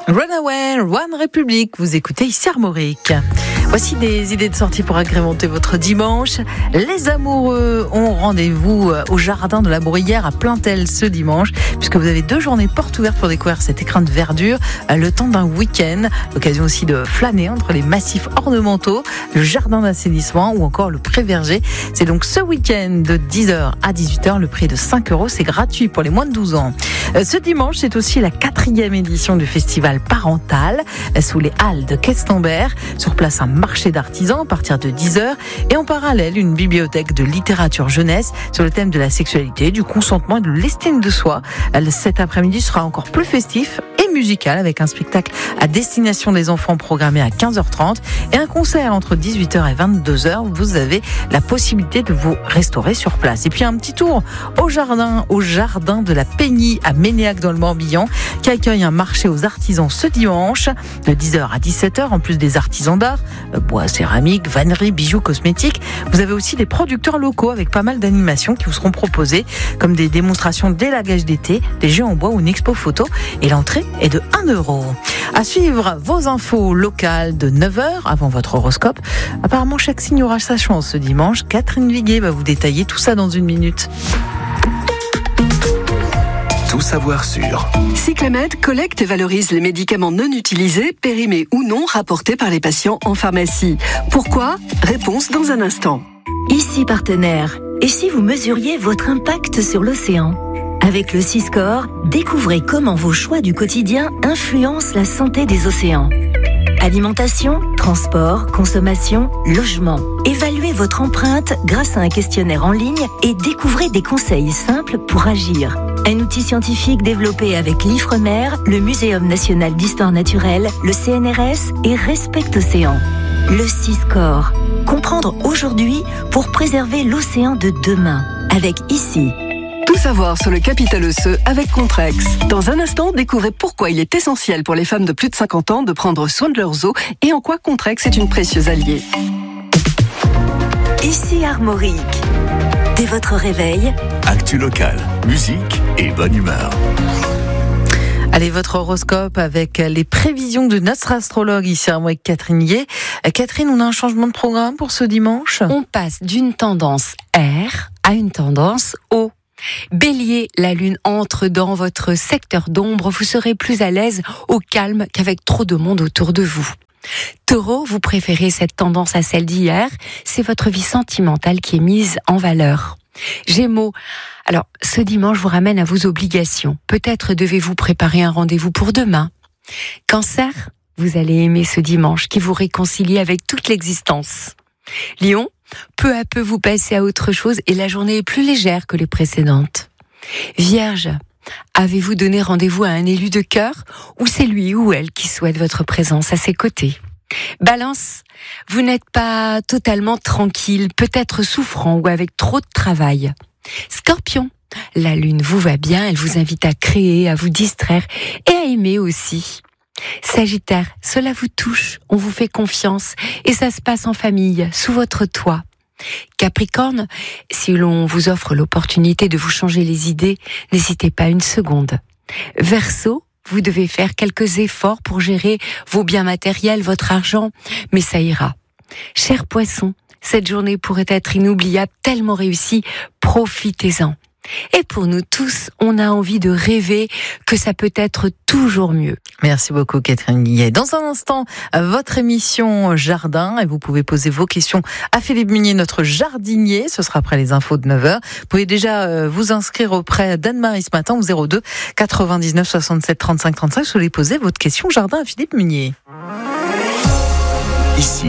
Runaway, One Republic, vous écoutez ici Armorique. Voici des idées de sortie pour agrémenter votre dimanche. Les amoureux ont rendez-vous au jardin de la Bruyère à Plaintel ce dimanche, puisque vous avez 2 journées portes ouvertes pour découvrir cet écrin de verdure, le temps d'un week-end. L'occasion aussi de flâner entre les massifs ornementaux, le jardin d'assainissement ou encore le pré-verger. C'est donc ce week-end de 10h à 18h, le prix est de 5 €, c'est gratuit pour les moins de 12 ans. Ce dimanche, c'est aussi la 4e édition du festival parental sous les halles de Questembert. Sur place, un marché d'artisans à partir de 10h et en parallèle, une bibliothèque de littérature jeunesse sur le thème de la sexualité, du consentement et de l'estime de soi. Cet après-midi sera encore plus festif et musical avec un spectacle à destination des enfants programmé à 15h30 et un concert entre 18h et 22h. Vous avez la possibilité de vous restaurer sur place. Et puis un petit tour au jardin de la Peigny à Ménéac dans le Morbihan qui accueille un marché aux artisans ce dimanche de 10h à 17h. En plus des artisans d'art, bois, céramique, vannerie, bijoux, cosmétiques, vous avez aussi des producteurs locaux avec pas mal d'animations qui vous seront proposées comme des démonstrations d'élagage d'été, des jeux en bois ou une expo photo et l'entrée est de 1 €. À suivre vos infos locales de 9h avant votre horoscope. Apparemment chaque signe aura sa chance ce dimanche. Catherine Viguet va vous détailler tout ça dans une minute. Tout savoir sur Cyclamed collecte et valorise les médicaments non utilisés, périmés ou non, rapportés par les patients en pharmacie. Pourquoi ? Réponse dans un instant. Ici partenaire. Et si vous mesuriez votre impact sur l'océan ? Avec le Seascore, découvrez comment vos choix du quotidien influencent la santé des océans. Alimentation, transport, consommation, logement. Évaluez votre empreinte grâce à un questionnaire en ligne et découvrez des conseils simples pour agir. Un outil scientifique développé avec l'Ifremer, le Muséum national d'histoire naturelle, le CNRS et Respect Océan. Le Seascore. Comprendre aujourd'hui pour préserver l'océan de demain. Avec ici. Tout savoir sur le capital osseux avec Contrex. Dans un instant, découvrez pourquoi il est essentiel pour les femmes de plus de 50 ans de prendre soin de leurs os et en quoi Contrex est une précieuse alliée. Ici Armorique. Dès votre réveil, actu locale, musique et bonne humeur. Allez, votre horoscope avec les prévisions de notre astrologue ici à moi, Catherine Viguet. Catherine, on a un changement de programme pour ce dimanche ? On passe d'une tendance air à une tendance eau. Bélier, la lune entre dans votre secteur d'ombre, vous serez plus à l'aise au calme qu'avec trop de monde autour de vous. Taureau, vous préférez cette tendance à celle d'hier, c'est votre vie sentimentale qui est mise en valeur. Gémeaux, alors ce dimanche vous ramène à vos obligations, peut-être devez-vous préparer un rendez-vous pour demain. Cancer, vous allez aimer ce dimanche qui vous réconcilie avec toute l'existence. Lion, peu à peu vous passez à autre chose et la journée est plus légère que les précédentes. Vierge, avez-vous donné rendez-vous à un élu de cœur ou c'est lui ou elle qui souhaite votre présence à ses côtés ? Balance, vous n'êtes pas totalement tranquille, peut-être souffrant ou avec trop de travail. Scorpion, la lune vous va bien, elle vous invite à créer, à vous distraire et à aimer aussi. Sagittaire, cela vous touche, on vous fait confiance et ça se passe en famille, sous votre toit. Capricorne, si l'on vous offre l'opportunité de vous changer les idées, n'hésitez pas une seconde. Verseau, vous devez faire quelques efforts pour gérer vos biens matériels, votre argent, mais ça ira. Cher Poisson, cette journée pourrait être inoubliable, tellement réussie, profitez-en. Et pour nous tous, on a envie de rêver que ça peut être toujours mieux. Merci beaucoup Catherine Viguet. Dans un instant, votre émission Jardin et vous pouvez poser vos questions à Philippe Munier, notre jardinier. Ce sera après les infos de 9h. Vous pouvez déjà vous inscrire auprès d'Anne-Marie ce matin au 02 99 67 35 35. Je voulais poser votre question Jardin à Philippe Munier. Ici,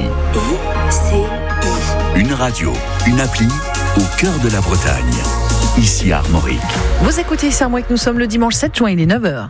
une radio, une appli au cœur de la Bretagne. Ici Armorique. Vous écoutez ici Armorique, nous sommes le dimanche 7 juin, il est 9h.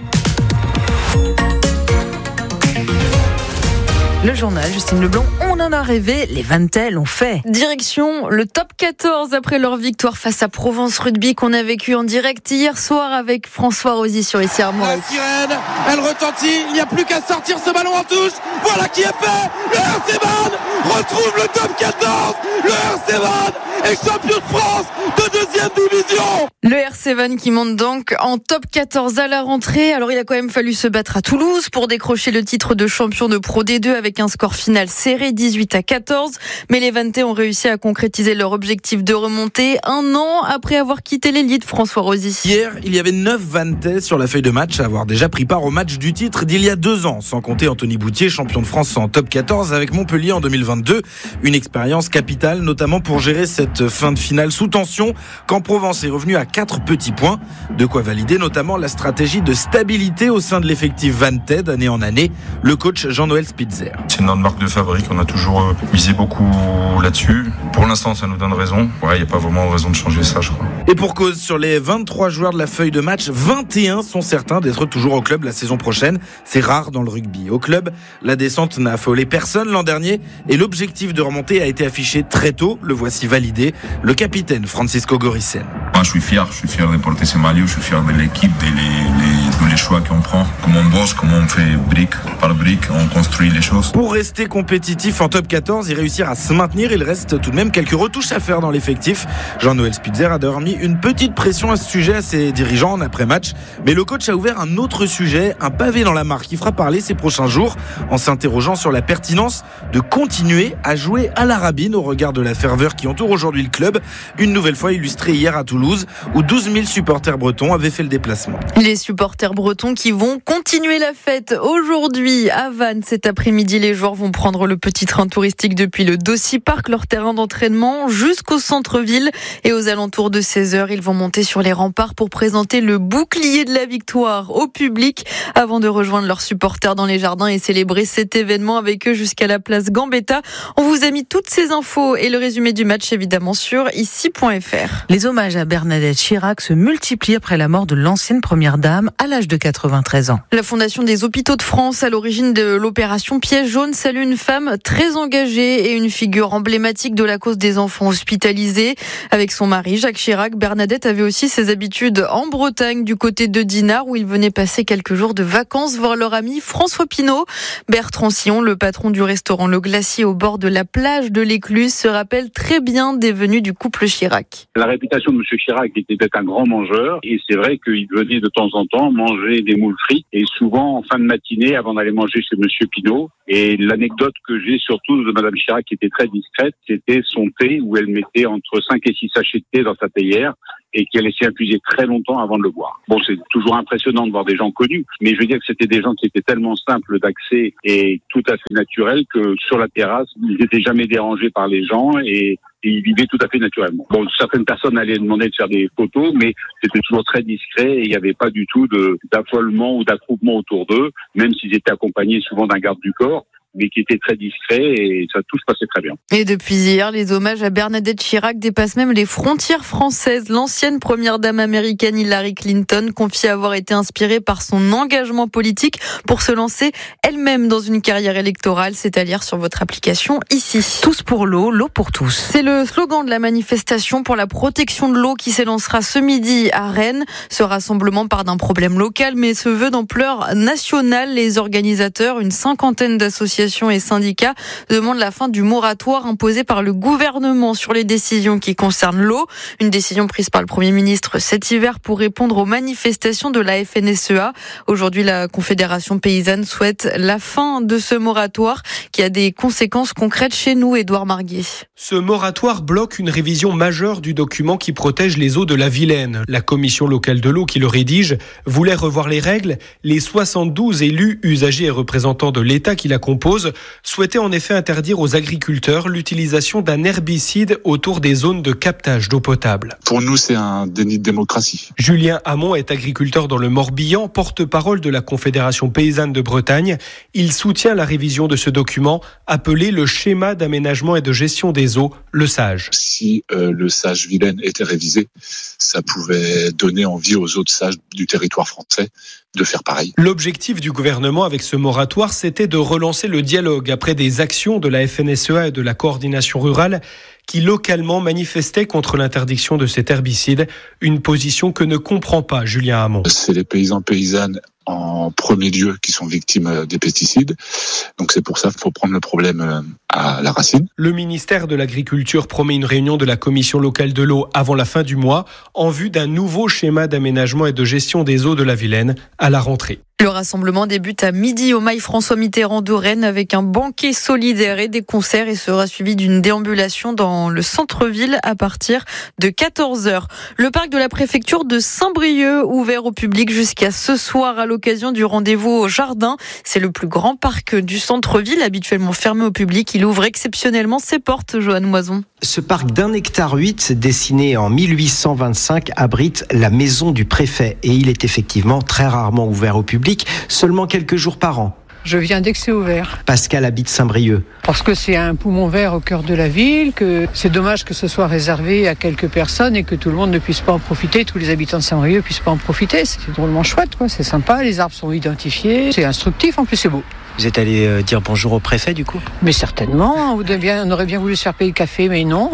Le journal, Justine Leblond, on en a rêvé, les Vantel ont fait. Direction le top 14 après leur victoire face à Provence Rugby qu'on a vécu en direct hier soir avec François Rosy sur ici Armorique. La sirène, elle retentit, il n'y a plus qu'à sortir ce ballon en touche. Voilà qui est fait. Le RC Vannes retrouve le top 14. Le RC Vannes est champion de France de 2e division. Le RC Vannes qui monte donc en top 14 à la rentrée. Alors il a quand même fallu se battre à Toulouse pour décrocher le titre de champion de Pro D2 avec un score final serré 18-14. Mais les Vanntais ont réussi à concrétiser leur objectif de remonter un an après avoir quitté l'élite. François Rosy. Hier, il y avait 9 Vanntais sur la feuille de match à avoir déjà pris part au match du titre d'il y a 2 ans, sans compter Anthony Boutier, champion de France en top 14 avec Montpellier en 2022. Une expérience capitale, notamment pour gérer cette fin de finale sous tension, quand Provence est revenu à 4 petits points. De quoi valider notamment la stratégie de stabilité au sein de l'effectif Vanntais d'année en année. Le coach Jean-Noël Spitzer. C'est notre marque de fabrique, on a toujours misé beaucoup là-dessus. Pour l'instant, ça nous donne raison. Il n'y a pas vraiment raison de changer ça, je crois. Et pour cause, sur les 23 joueurs de la feuille de match, 21 sont certains d'être toujours au club la saison prochaine. C'est rare dans le rugby. Au club, la descente n'a affolé personne l'an dernier et l'objectif de remonter a été affiché très tôt. Le voici validé. Le capitaine Francisco Goricen. Moi, je suis fier de porter ce maillot, je suis fier de l'équipe, de les choix qu'on prend, comment on bosse, comment on fait brique par brique, on construit les choses. Pour rester compétitif en top 14 et réussir à se maintenir, il reste tout de même quelques retouches à faire dans l'effectif. Jean-Noël Spitzer a d'ailleurs mis une petite pression à ce sujet à ses dirigeants en après-match. Mais le coach a ouvert un autre sujet, un pavé dans la mare qui fera parler ces prochains jours en s'interrogeant sur la pertinence de continuer à jouer à la rabine au regard de la ferveur qui entoure aujourd'hui le club. Une nouvelle fois illustrée hier à Toulouse où 12 000 supporters bretons avaient fait le déplacement. Les supporters bretons qui vont continuer la fête aujourd'hui à Vannes. Cet après-midi, les joueurs vont prendre le petit train touristique depuis le Dossi Park, leur terrain d'entraînement, jusqu'au centre-ville. Et aux alentours de 16h, ils vont monter sur les remparts pour présenter le bouclier de la victoire au public avant de rejoindre leurs supporters dans les jardins et célébrer cet événement avec eux jusqu'à la place Gambetta. On vous a mis toutes ces infos et le résumé du match évidemment sur ici.fr. Les hommages à Bernadette Chirac se multiplient après la mort de l'ancienne première dame à l'âge de 93 ans. La Fondation des Hôpitaux de France, à l'origine de l'opération Piège jaune, salue une femme très engagée et une figure emblématique de la cause des enfants hospitalisés. Avec son mari, Jacques Chirac, Bernadette avait aussi ses habitudes en Bretagne, du côté de Dinard, où ils venaient passer quelques jours de vacances voir leur ami François Pinault. Bertrand Sillon, le patron du restaurant Le Glacier au bord de la plage de l'Écluse, se rappelle très bien des venues du couple Chirac. La réputation de M. Chirac était d'être un grand mangeur et c'est vrai qu'il venait de temps en temps manger des moules frites et souvent en fin de matinée avant d'aller manger chez M. Pinault. Et l'anecdote que j'ai surtout de Mme Chirac qui était très discrète, c'était son thé où elle mettait entre 5 et 6 sachets de thé dans sa théière et qu'elle laissait infuser très longtemps avant de le boire. Bon, c'est toujours impressionnant de voir des gens connus, mais je veux dire que c'était des gens qui étaient tellement simples d'accès et tout à fait naturels que sur la terrasse, ils n'étaient jamais dérangés par les gens et ils vivaient tout à fait naturellement. Bon, certaines personnes allaient demander de faire des photos, mais c'était toujours très discret et il n'y avait pas du tout d'affolement ou d'attroupement autour d'eux, même s'ils étaient accompagnés souvent d'un garde du corps, mais qui était très discret et ça tout se passait très bien. Et depuis hier, les hommages à Bernadette Chirac dépassent même les frontières françaises. L'ancienne première dame américaine Hillary Clinton confie avoir été inspirée par son engagement politique pour se lancer elle-même dans une carrière électorale. C'est à lire sur votre application ici. Tous pour l'eau, l'eau pour tous. C'est le slogan de la manifestation pour la protection de l'eau qui s'élancera ce midi à Rennes. Ce rassemblement part d'un problème local mais se veut d'ampleur nationale. Les organisateurs, une cinquantaine d'associations et syndicats demandent la fin du moratoire imposé par le gouvernement sur les décisions qui concernent l'eau. Une décision prise par le Premier ministre cet hiver pour répondre aux manifestations de la FNSEA. Aujourd'hui, la Confédération paysanne souhaite la fin de ce moratoire qui a des conséquences concrètes chez nous, Édouard Marguier. Ce moratoire bloque une révision majeure du document qui protège les eaux de la Vilaine. La commission locale de l'eau qui le rédige voulait revoir les règles. Les 72 élus, usagers et représentants de l'État qui la composent souhaitait en effet interdire aux agriculteurs l'utilisation d'un herbicide autour des zones de captage d'eau potable. Pour nous, c'est un déni de démocratie. Julien Hamon est agriculteur dans le Morbihan, porte-parole de la Confédération paysanne de Bretagne. Il soutient la révision de ce document appelé le schéma d'aménagement et de gestion des eaux, le SAGE. Si le SAGE Vilaine était révisé, ça pouvait donner envie aux autres SAGE du territoire français de faire pareil. L'objectif du gouvernement avec ce moratoire, c'était de relancer le dialogue après des actions de la FNSEA et de la coordination rurale qui localement manifestaient contre l'interdiction de cet herbicide, une position que ne comprend pas Julien Hamon. C'est les paysans paysannes en premier lieu qui sont victimes des pesticides. Donc c'est pour ça qu'il faut prendre le problème à la racine. Le ministère de l'Agriculture promet une réunion de la commission locale de l'eau avant la fin du mois en vue d'un nouveau schéma d'aménagement et de gestion des eaux de la Vilaine à la rentrée. Le rassemblement débute à midi au Mail François Mitterrand de Rennes avec un banquet solidaire et des concerts et sera suivi d'une déambulation dans le centre-ville à partir de 14h. Le parc de la préfecture de Saint-Brieuc ouvert au public jusqu'à ce soir à l'occasion du rendez-vous au jardin. C'est le plus grand parc du centre-ville, habituellement fermé au public. Il ouvre exceptionnellement ses portes, Joanne Moison. Ce parc d'1,8 hectare, dessiné en 1825, abrite la maison du préfet et il est effectivement très rarement ouvert au public, seulement quelques jours par an. Je viens dès que c'est ouvert. Pascal habite Saint-Brieuc. Parce que c'est un poumon vert au cœur de la ville, que c'est dommage que ce soit réservé à quelques personnes et que tout le monde ne puisse pas en profiter, tous les habitants de Saint-Brieuc ne puissent pas en profiter. C'est drôlement chouette, quoi. C'est sympa, les arbres sont identifiés, c'est instructif, en plus c'est beau. Vous êtes allé dire bonjour au préfet du coup ? Mais certainement, on aurait bien voulu se faire payer le café, mais non.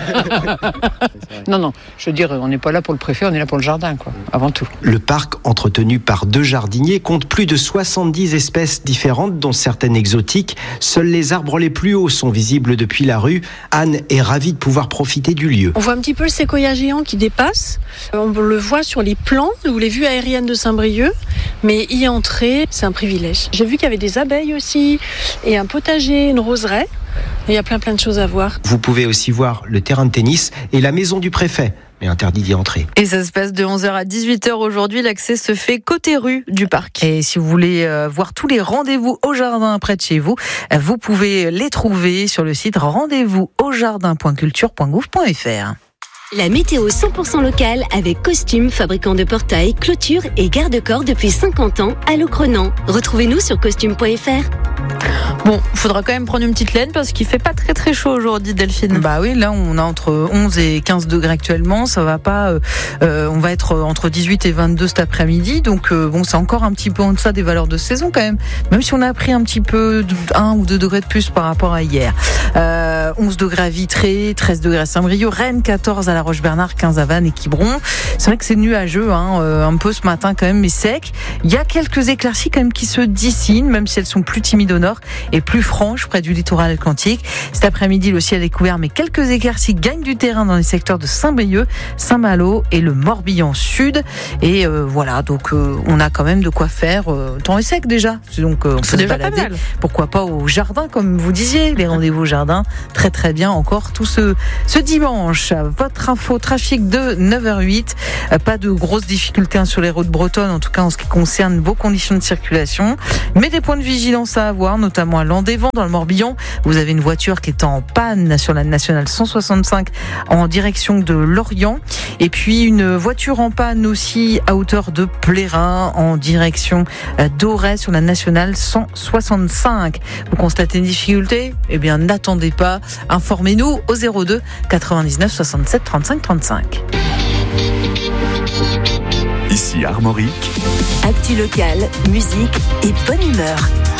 Non, je veux dire, on n'est pas là pour le préfet, on est là pour le jardin, quoi, avant tout. Le parc, entretenu par 2 jardiniers, compte plus de 70 espèces différentes, dont certaines exotiques. Seuls les arbres les plus hauts sont visibles depuis la rue. Anne est ravie de pouvoir profiter du lieu. On voit un petit peu le séquoia géant qui dépasse. On le voit sur les plans ou les vues aériennes de Saint-Brieuc, mais y entrer, c'est un privilège. J'ai vu qu'il y avait des abeilles aussi, et un potager, une roseraie. Il y a plein de choses à voir. Vous pouvez aussi voir le terrain de tennis et la maison du préfet, mais interdit d'y entrer. Et ça se passe de 11h à 18h aujourd'hui. L'accès se fait côté rue du parc. Et si vous voulez voir tous les rendez-vous au jardin près de chez vous, vous pouvez les trouver sur le site rendez-vous-au-jardin.culture.gouv.fr. La météo 100% locale avec Costume, fabricant de portails, clôtures et garde-corps depuis 50 ans à Locronan. Retrouvez-nous sur costume.fr. Bon, il faudra quand même prendre une petite laine parce qu'il fait pas très chaud aujourd'hui, Delphine. Bah oui, là on a entre 11 et 15 degrés actuellement, ça va pas on va être entre 18 et 22 cet après-midi, donc bon, c'est encore un petit peu en deçà des valeurs de saison quand même, même si on a pris un petit peu 1 ou 2 degrés de plus par rapport à hier. 11 degrés à Vitré, 13 degrés à Saint-Brieuc, Rennes 14 à La Roche-Bernard, 15 à Vannes et Quiberon. C'est vrai que c'est nuageux un peu ce matin quand même, mais sec. Il y a quelques éclaircies quand même qui se dessinent, même si elles sont plus timides au nord et plus franches près du littoral atlantique. Cet après-midi, le ciel est couvert, mais quelques éclaircies gagnent du terrain dans les secteurs de Saint-Brieuc, Saint-Malo et le Morbihan Sud. Et voilà, donc on a quand même de quoi faire. Temps est sec déjà, donc on peut se balader. Pourquoi pas au jardin, comme vous disiez, les rendez-vous au jardin, très bien encore tout ce dimanche. Votre info trafic de 9h08. Pas de grosses difficultés sur les routes bretonnes, en tout cas en ce qui concerne vos conditions de circulation, mais des points de vigilance à avoir, notamment à Landévent dans le Morbihan. Vous avez une voiture qui est en panne sur la nationale 165 en direction de Lorient, et puis une voiture en panne aussi à hauteur de Plérin en direction d'Auray sur la nationale 165. Vous constatez une difficulté ? Eh bien n'attendez pas, informez-nous au 02 99 67 35 35. Ici Armorique. Actu local, musique et bonne humeur.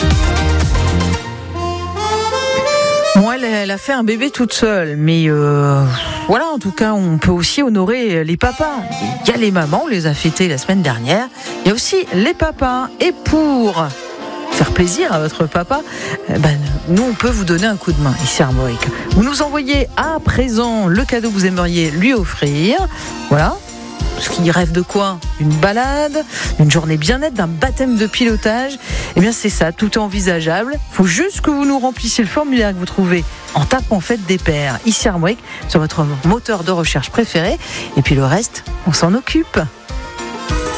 Bon, elle a fait un bébé toute seule, mais voilà, en tout cas, on peut aussi honorer les papas. Il y a les mamans, on les a fêtés la semaine dernière. Il y a aussi les papas. Et pour faire plaisir à votre papa, nous, on peut vous donner un coup de main ici à Armorique. Vous nous envoyez à présent le cadeau que vous aimeriez lui offrir. Voilà. Parce qu'il rêve de quoi ? Une balade, une journée bien-être, d'un baptême de pilotage. Eh bien, c'est ça, tout est envisageable. Il faut juste que vous nous remplissiez le formulaire que vous trouvez en tapant Fête des Pères, ici à Armorique, sur votre moteur de recherche préféré. Et puis le reste, on s'en occupe.